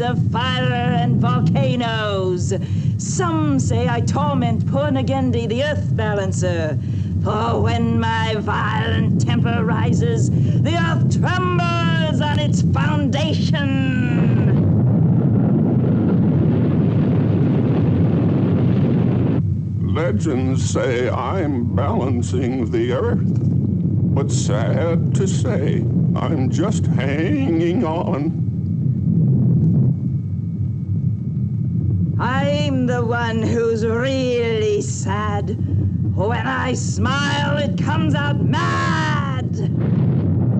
of fire and volcanoes. Some say I torment poor Nagendi, the earth balancer. For when my violent temper rises, the earth trembles on its foundation. Legends say I'm balancing the earth, but sad to say, I'm just hanging on. I'm the one who's really sad. When I smile, it comes out mad.